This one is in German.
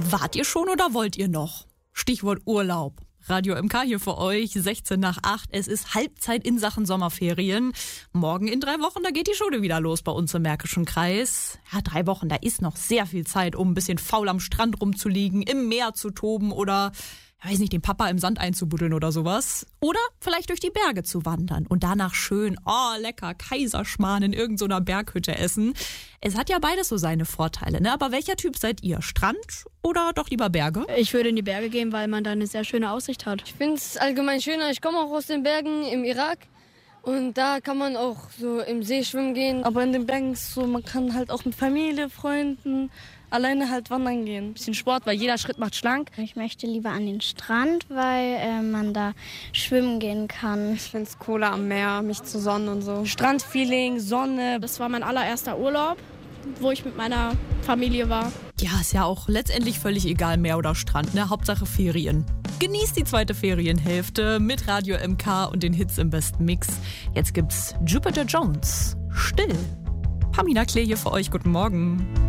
Wart ihr schon oder wollt ihr noch? Stichwort Urlaub. Radio MK hier für euch, 7:45. Es ist Halbzeit in Sachen Sommerferien. Morgen in 3 Wochen, da geht die Schule wieder los bei uns im Märkischen Kreis. Ja, 3 Wochen, da ist noch sehr viel Zeit, um ein bisschen faul am Strand rumzuliegen, im Meer zu toben oder, ich weiß nicht, den Papa im Sand einzubuddeln oder sowas. Oder vielleicht durch die Berge zu wandern und danach schön, lecker Kaiserschmarrn in irgendeiner Berghütte essen. Es hat ja beides so seine Vorteile, ne? Aber welcher Typ seid ihr? Strand oder doch lieber Berge? Ich würde in die Berge gehen, weil man da eine sehr schöne Aussicht hat. Ich finde es allgemein schöner. Ich komme auch aus den Bergen im Irak. Und da kann man auch so im See schwimmen gehen. Aber in den Bergen ist es so, man kann halt auch mit Familie, Freunden alleine halt wandern gehen. Bisschen Sport, weil jeder Schritt macht schlank. Ich möchte lieber an den Strand, weil man da schwimmen gehen kann. Ich finde es cooler am Meer, mich zu sonnen und so. Strandfeeling, Sonne. Das war mein allererster Urlaub, wo ich mit meiner Familie war. Ja, ist ja auch letztendlich völlig egal, Meer oder Strand, ne? Hauptsache Ferien. Genießt die zweite Ferienhälfte mit Radio MK und den Hits im besten Mix. Jetzt gibt's Jupiter Jones. Still. Pamina Klee hier für euch. Guten Morgen.